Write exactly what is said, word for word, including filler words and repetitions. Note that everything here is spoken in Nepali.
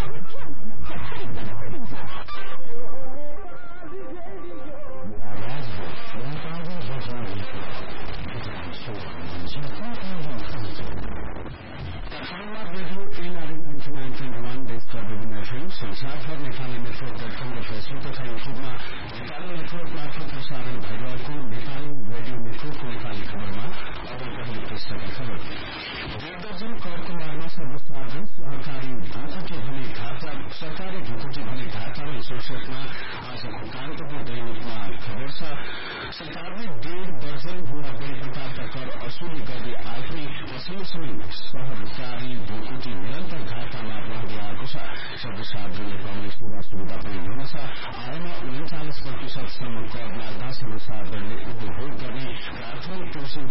संसारभर नेपाली नेटवर्क डट कम र फेसबुक तथा युट्युबमा नेपाली नेटवर्क मार्फत प्रसारण भइरहेको नेपाली रेडियो नेटवर्कको नेपाली खबरमा अब पहिलो पृष्ठका खबर। डेढ दर्जन करको मारमा सर्वसाधारण सहकारी ढुकुटी भने घाटा सरकारी ढुकुटी भने घाटामा शीर्षकमा आजको कान्तिपुर दैनिकमा खबर छ। सरकारले डेढ दर्जन भन्दा बढ़ी प्रकारका कर असुली गर्दै आए पनि पछिल्लो समय सहकारी ढुकुटी निरन्तर घाटामा रहँदै आएको छ। सर्वसाधारणले पाउने सेवा सुविधा पनि हुनेछ। आएमा उन्चालिस प्रतिशतसम्म कर लाग्दा सर्वसाधारणले उपभोग गर्ने प्राथमिक कृषि